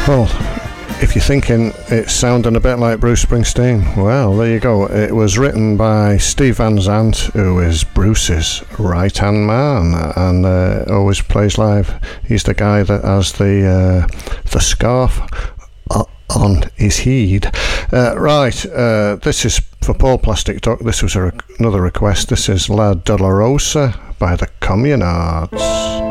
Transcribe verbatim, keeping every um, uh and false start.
Well, if you're thinking it's sounding a bit like Bruce Springsteen, well, there you go. It was written by Steve Van Zandt, who is Bruce's right-hand man and uh, always plays live. He's the guy that has the uh, the scarf on his head. Uh, right, uh, this is for Paul Plastic Duck. This was a, another request. This is La Dolorosa by the Communards.